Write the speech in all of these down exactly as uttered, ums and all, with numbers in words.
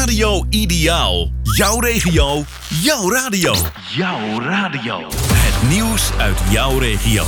Radio Ideaal. Jouw regio, jouw radio. Jouw radio. Het nieuws uit jouw regio.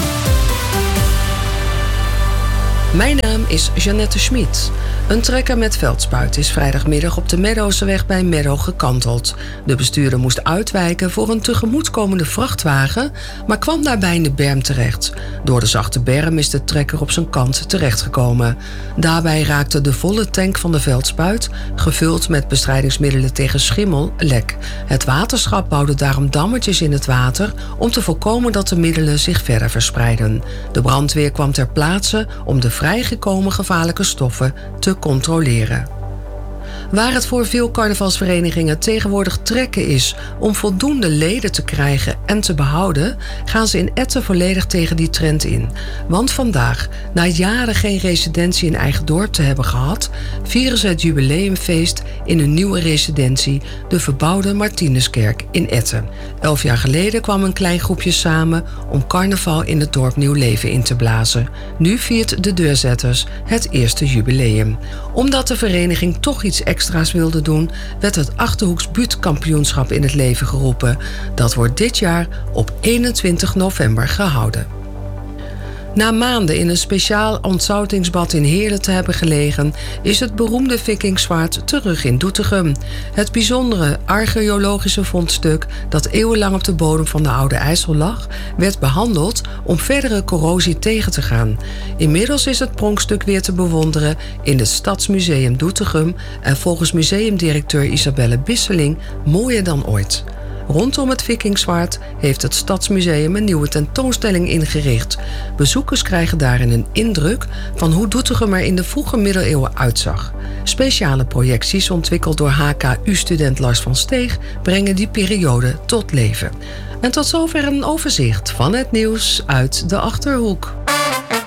Mijn naam is Jeannette Schmid. Een trekker met veldspuit is vrijdagmiddag op de Meadowseweg bij Meadow gekanteld. De bestuurder moest uitwijken voor een tegemoetkomende vrachtwagen, maar kwam daarbij in de berm terecht. Door de zachte berm is de trekker op zijn kant terechtgekomen. Daarbij raakte de volle tank van de veldspuit, gevuld met bestrijdingsmiddelen tegen schimmel, lek. Het waterschap bouwde daarom dammetjes in het water om te voorkomen dat de middelen zich verder verspreiden. De brandweer kwam ter plaatse om de vrijgekomen gevaarlijke stoffen te controleren. Waar het voor veel carnavalsverenigingen tegenwoordig trekken is om voldoende leden te krijgen en te behouden, gaan ze in Etten volledig tegen die trend in. Want vandaag, na jaren geen residentie in eigen dorp te hebben gehad, vieren ze het jubileumfeest in een nieuwe residentie, de verbouwde Martinuskerk in Etten. Elf jaar geleden kwam een klein groepje samen om carnaval in het dorp nieuw leven in te blazen. Nu viert de Deurzetters het eerste jubileum. Omdat de vereniging toch iets extra's wilde doen, werd het Achterhoeks Buurtkampioenschap in het leven geroepen. Dat wordt dit jaar op eenentwintig november gehouden. Na maanden in een speciaal ontzoutingsbad in Heerlen te hebben gelegen, is het beroemde Vikingzwaard terug in Doetinchem. Het bijzondere archeologische vondstuk dat eeuwenlang op de bodem van de Oude IJssel lag, werd behandeld om verdere corrosie tegen te gaan. Inmiddels is het pronkstuk weer te bewonderen in het Stadsmuseum Doetinchem en volgens museumdirecteur Isabelle Bisseling mooier dan ooit. Rondom het Vikingzwaard heeft het Stadsmuseum een nieuwe tentoonstelling ingericht. Bezoekers krijgen daarin een indruk van hoe Doetinchem er in de vroege middeleeuwen uitzag. Speciale projecties ontwikkeld door H K U-student Lars van Steeg brengen die periode tot leven. En tot zover een overzicht van het nieuws uit de Achterhoek.